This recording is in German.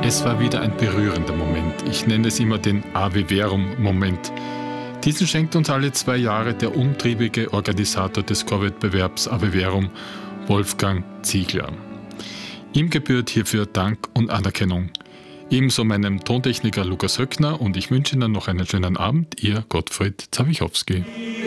Es war wieder ein berührender Moment. Ich nenne es immer den Ave Verum-Moment. Diesen schenkt uns alle 2 Jahre der umtriebige Organisator des Chorwettbewerbs Ave Verum, Wolfgang Ziegler. Ihm gebührt hierfür Dank und Anerkennung. Ebenso meinem Tontechniker Lukas Höckner, und ich wünsche Ihnen noch einen schönen Abend, Ihr Gottfried Zawichowski.